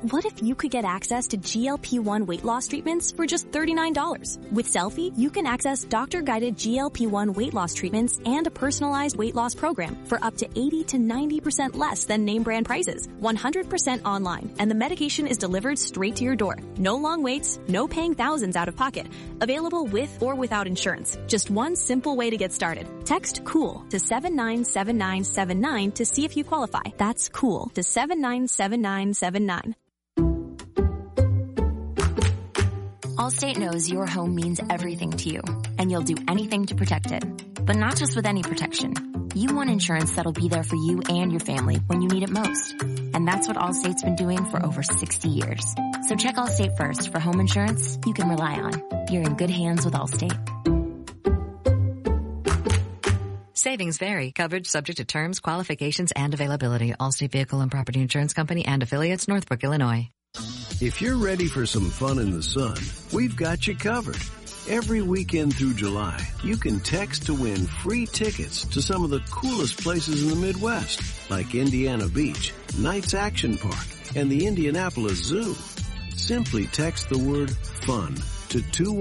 What if you could get access to GLP-1 weight loss treatments for just $39? With Selfie, you can access doctor-guided GLP-1 weight loss treatments and a personalized weight loss program for up to 80 to 90% less than name brand prices, 100% online, and the medication is delivered straight to your door. No long waits, no paying thousands out of pocket. Available with or without insurance. Just one simple way to get started. Text COOL to 797979 to see if you qualify. That's COOL to 797979. Allstate knows your home means everything to you, and you'll do anything to protect it. But not just with any protection. You want insurance that'll be there for you and your family when you need it most. And that's what Allstate's been doing for over 60 years. So check Allstate first for home insurance you can rely on. You're in good hands with Allstate. Savings vary. Coverage subject to terms, qualifications, and availability. Allstate Vehicle and Property Insurance Company and affiliates, Northbrook, Illinois. If you're ready for some fun in the sun, we've got you covered. Every weekend through July, you can text to win free tickets to some of the coolest places in the Midwest, like Indiana Beach, Knights Action Park, and the Indianapolis Zoo. Simply text the word FUN to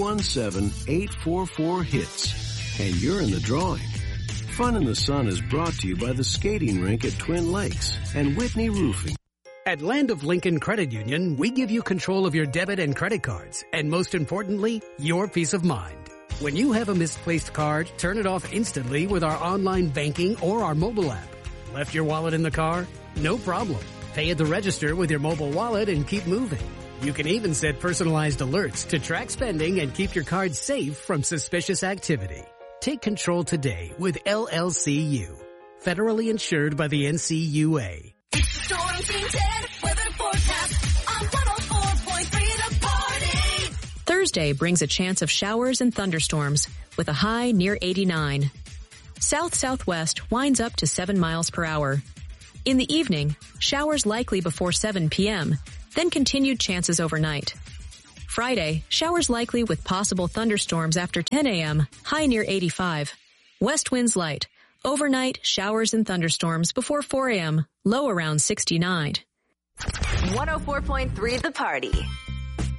217-844-HITS, and you're in the drawing. Fun in the Sun is brought to you by the skating rink at Twin Lakes and Whitney Roofing. At Land of Lincoln Credit Union, we give you control of your debit and credit cards, and most importantly, your peace of mind. When you have a misplaced card, turn it off instantly with our online banking or our mobile app. Left your wallet in the car? No problem. Pay at the register with your mobile wallet and keep moving. You can even set personalized alerts to track spending and keep your card safe from suspicious activity. Take control today with LLCU. Federally insured by the NCUA. Storm Team 10 weather forecast on 104.3 The Party. Thursday brings a chance of showers and thunderstorms with a high near 89. South-southwest winds up to 7 miles per hour. In the evening, showers likely before 7 p.m., then continued chances overnight. Friday, showers likely with possible thunderstorms after 10 a.m., high near 85. West winds light. Overnight, showers and thunderstorms before 4 a.m., low around 69. 104.3 The Party.